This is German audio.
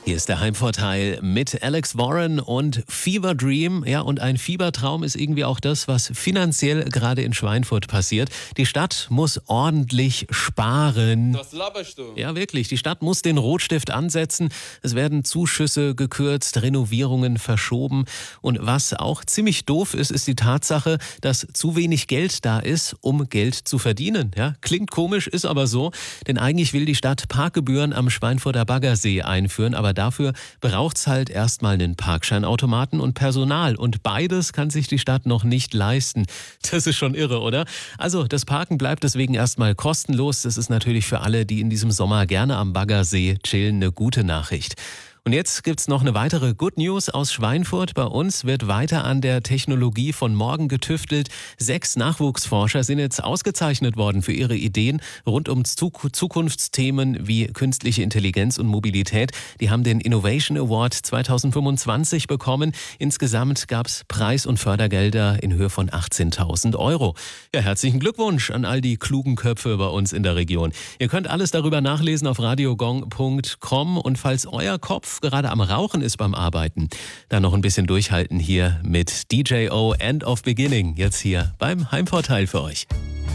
Hier ist der Heimvorteil mit Alex Warren und Fever Dream. Ja, und ein Fiebertraum ist irgendwie auch das, was finanziell gerade in Schweinfurt passiert. Die Stadt muss ordentlich sparen. Was laberst du? Ja, wirklich. Die Stadt muss den Rotstift ansetzen. Es werden Zuschüsse gekürzt, Renovierungen verschoben. Und was auch ziemlich doof ist, ist die Tatsache, dass zu wenig Geld da ist, um Geld zu verdienen. Ja, klingt komisch, ist aber so. Denn eigentlich will die Stadt Parkgebühren am Schweinfurter Baggersee einführen. Aber dafür braucht's halt erstmal einen Parkscheinautomaten und Personal. Und beides kann sich die Stadt noch nicht leisten. Das ist schon irre, oder? Also das Parken bleibt deswegen erstmal kostenlos. Das ist natürlich für alle, die in diesem Sommer gerne am Baggersee chillen, eine gute Nachricht. Und jetzt gibt's noch eine weitere Good News aus Schweinfurt. Bei uns wird weiter an der Technologie von morgen getüftelt. 6 Nachwuchsforscher sind jetzt ausgezeichnet worden für ihre Ideen rund um Zukunftsthemen wie künstliche Intelligenz und Mobilität. Die haben den Innovation Award 2025 bekommen. Insgesamt gab's Preis- und Fördergelder in Höhe von 18.000 Euro. Ja, herzlichen Glückwunsch an all die klugen Köpfe bei uns in der Region. Ihr könnt alles darüber nachlesen auf radiogong.com und falls euer Kopf gerade am Rauchen ist beim Arbeiten, dann noch ein bisschen durchhalten hier mit DJO End of Beginning, jetzt hier beim Heimvorteil für euch.